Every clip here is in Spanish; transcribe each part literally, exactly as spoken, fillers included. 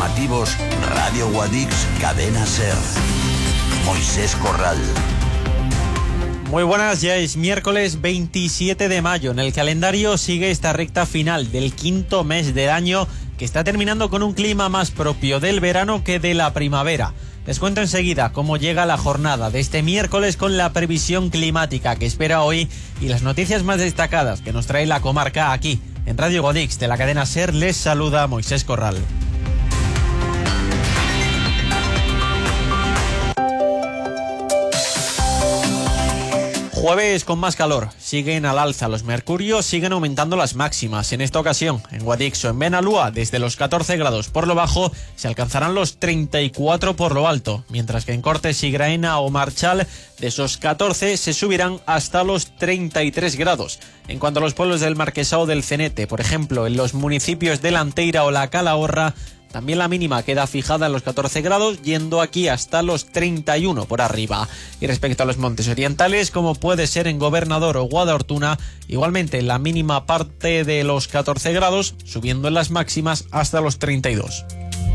informativos Radio Guadix Cadena Ser. Moisés Corral. Muy buenas, ya es miércoles veintisiete de mayo. En el calendario sigue esta recta final del quinto mes del año, que está terminando con un clima más propio del verano que de la primavera. Les cuento enseguida cómo llega la jornada de este miércoles con la previsión climática que espera hoy y las noticias más destacadas que nos trae la comarca aquí, en Radio Guadix de la cadena SER. Les saluda Moisés Corral. Jueves con más calor, siguen al alza los mercurios, siguen aumentando las máximas. En esta ocasión, en Guadix o en Benalúa, desde los catorce grados por lo bajo, se alcanzarán los treinta y cuatro por lo alto, mientras que en Cortes y Graena o Marchal, de esos catorce se subirán hasta los treinta y tres grados. En cuanto a los pueblos del Marquesado del Cenete, por ejemplo, en los municipios de Lanteira o la Calahorra, también la mínima queda fijada en los catorce grados, yendo aquí hasta los treinta y uno por arriba. Y respecto a los montes orientales, como puede ser en Gobernador o Guadalhortuna, igualmente la mínima parte de los catorce grados, subiendo en las máximas hasta los treinta y dos.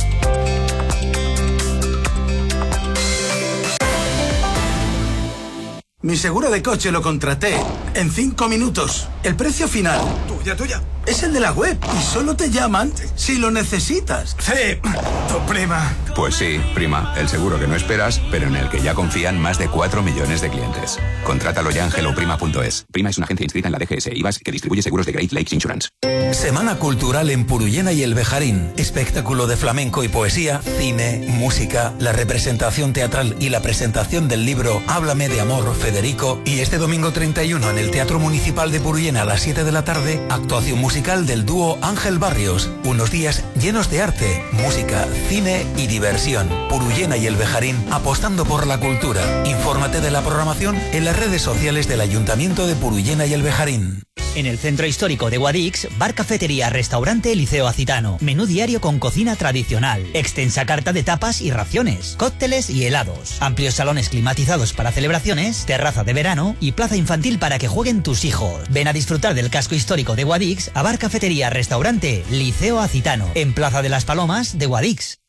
Mi seguro de coche lo contraté en cinco minutos. El precio final, tuya, tuya, es el de la web y solo te llaman si lo necesitas. Sí, tu prima. Pues sí, prima, el seguro que no esperas, pero en el que ya confían más de cuatro millones de clientes. Contrátalo ya en hello prima punto es. Prima es una agencia inscrita en la D G S I V A S que distribuye seguros de Great Lakes Insurance. Semana cultural en Purullena y el Bejarín. Espectáculo de flamenco y poesía, cine, música, la representación teatral y la presentación del libro Háblame de amor, Federico. Y este domingo treinta y uno en el Teatro Municipal de Purullena a las siete de la tarde, actuación musical del dúo Ángel Barrios. Unos días llenos de arte, música, cine y diversión. Purullena y el Bejarín apostando por la cultura. Infórmate de la programación en las redes sociales del Ayuntamiento de Purullena y el Bejarín. En el centro histórico de Guadix, bar, cafetería, restaurante Liceo Acitano. Menú diario con cocina tradicional. Extensa carta de tapas y raciones. Cócteles y helados. Amplios salones climatizados para celebraciones. Terraza de verano y plaza infantil para que jueguen tus hijos. Ven a disfrutar del casco histórico de Guadix a bar, cafetería, restaurante Liceo Acitano. En Plaza de las Palomas de Guadix.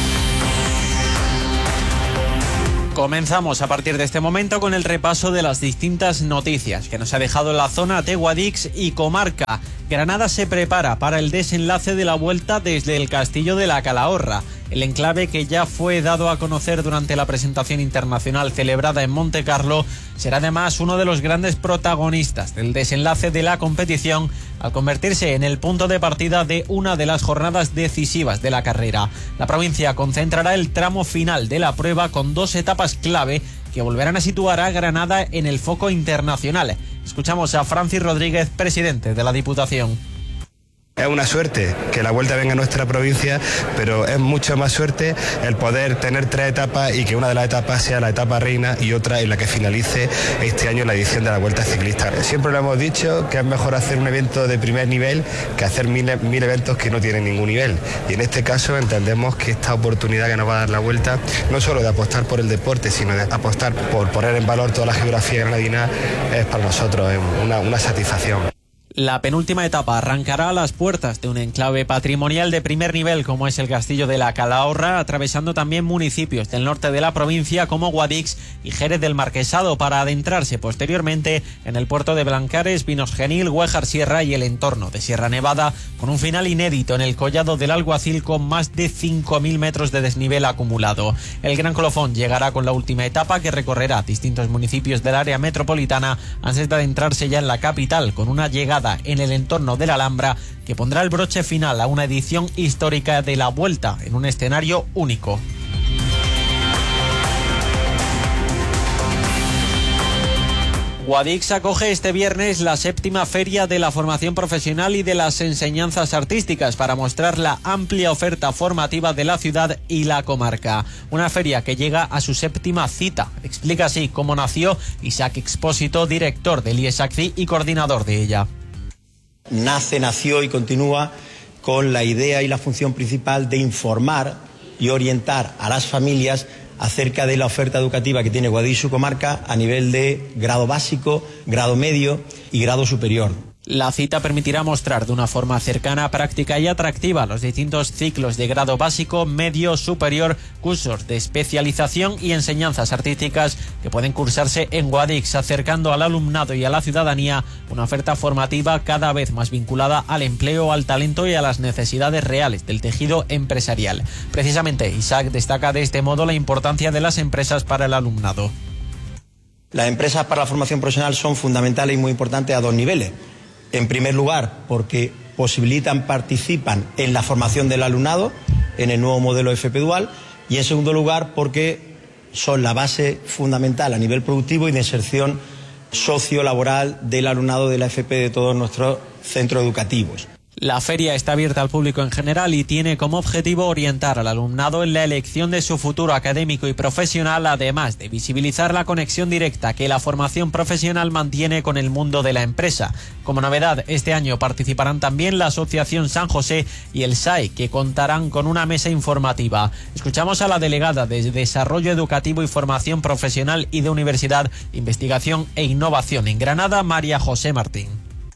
Comenzamos a partir de este momento con el repaso de las distintas noticias que nos ha dejado la zona de Guadix y comarca. Granada se prepara para el desenlace de la vuelta desde el Castillo de la Calahorra. El enclave, que ya fue dado a conocer durante la presentación internacional celebrada en Montecarlo, será además uno de los grandes protagonistas del desenlace de la competición, al convertirse en el punto de partida de una de las jornadas decisivas de la carrera. La provincia concentrará el tramo final de la prueba con dos etapas clave que volverán a situar a Granada en el foco internacional. Escuchamos a Francis Rodríguez, presidente de la Diputación. Es una suerte que la vuelta venga a nuestra provincia, pero es mucho más suerte el poder tener tres etapas y que una de las etapas sea la etapa reina y otra en la que finalice este año la edición de la Vuelta Ciclista. Siempre lo hemos dicho que es mejor hacer un evento de primer nivel que hacer mil, mil eventos que no tienen ningún nivel. Y en este caso entendemos que esta oportunidad que nos va a dar la Vuelta, no solo de apostar por el deporte, sino de apostar por poner en valor toda la geografía granadina, es para nosotros una, una satisfacción. La penúltima etapa arrancará a las puertas de un enclave patrimonial de primer nivel como es el Castillo de la Calahorra, atravesando también municipios del norte de la provincia como Guadix y Jerez del Marquesado, para adentrarse posteriormente en el puerto de Blancares, Vinosgenil, Güéjar Sierra y el entorno de Sierra Nevada, con un final inédito en el Collado del Alguacil con más de cinco mil metros de desnivel acumulado. El Gran Colofón llegará con la última etapa, que recorrerá distintos municipios del área metropolitana antes de adentrarse ya en la capital, con una llegada en el entorno de la Alhambra que pondrá el broche final a una edición histórica de la Vuelta en un escenario único. Guadix acoge este viernes la séptima feria de la formación profesional y de las enseñanzas artísticas para mostrar la amplia oferta formativa de la ciudad y la comarca. Una feria que llega a su séptima cita. Explica así cómo nació Isaac Expósito, director del I E S A C C I y coordinador de ella. Nace, nació y continúa con la idea y la función principal de informar y orientar a las familias acerca de la oferta educativa que tiene Guadix y su comarca a nivel de grado básico, grado medio y grado superior. La cita permitirá mostrar de una forma cercana, práctica y atractiva los distintos ciclos de grado básico, medio, superior, cursos de especialización y enseñanzas artísticas que pueden cursarse en Guadix, acercando al alumnado y a la ciudadanía una oferta formativa cada vez más vinculada al empleo, al talento y a las necesidades reales del tejido empresarial. Precisamente, Isaac destaca de este modo la importancia de las empresas para el alumnado. Las empresas para la formación profesional son fundamentales y muy importantes a dos niveles. En primer lugar, porque posibilitan, participan en la formación del alumnado, en el nuevo modelo F P Dual, y en segundo lugar, porque son la base fundamental a nivel productivo y de inserción sociolaboral del alumnado de la F P de todos nuestros centros educativos. La feria está abierta al público en general y tiene como objetivo orientar al alumnado en la elección de su futuro académico y profesional, además de visibilizar la conexión directa que la formación profesional mantiene con el mundo de la empresa. Como novedad, este año participarán también la Asociación San José y el S A E, que contarán con una mesa informativa. Escuchamos a la delegada de Desarrollo Educativo y Formación Profesional y de Universidad, Investigación e Innovación en Granada, María José Martín.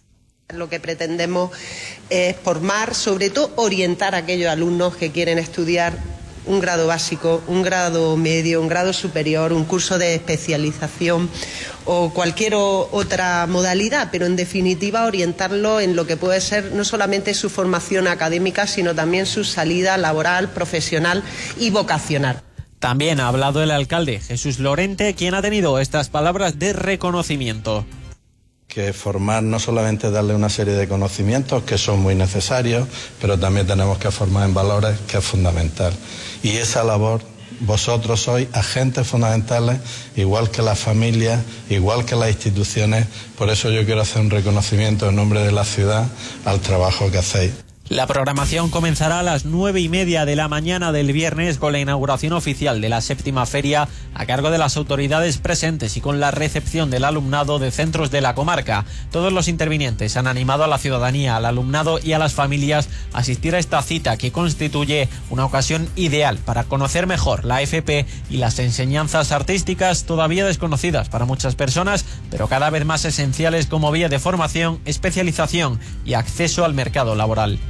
Lo que pretendemos es formar, sobre todo orientar a aquellos alumnos que quieren estudiar un grado básico, un grado medio, un grado superior, un curso de especialización o cualquier otra modalidad, pero en definitiva orientarlo en lo que puede ser no solamente su formación académica, sino también su salida laboral, profesional y vocacional. También ha hablado el alcalde Jesús Lorente, quien ha tenido estas palabras de reconocimiento. Que formar no solamente darle una serie de conocimientos que son muy necesarios, pero también tenemos que formar en valores, que es fundamental. Y esa labor, vosotros sois agentes fundamentales, igual que las familias, igual que las instituciones. Por eso yo quiero hacer un reconocimiento en nombre de la ciudad al trabajo que hacéis. La programación comenzará a las nueve y media de la mañana del viernes con la inauguración oficial de la séptima feria a cargo de las autoridades presentes y con la recepción del alumnado de centros de la comarca. Todos los intervinientes han animado a la ciudadanía, al alumnado y a las familias a asistir a esta cita que constituye una ocasión ideal para conocer mejor la F P y las enseñanzas artísticas todavía desconocidas para muchas personas, pero cada vez más esenciales como vía de formación, especialización y acceso al mercado laboral.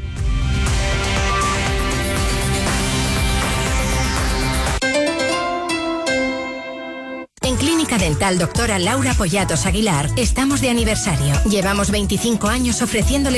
En Clínica Dental Doctora Laura Pollatos Aguilar estamos de aniversario. Llevamos veinticinco años ofreciéndole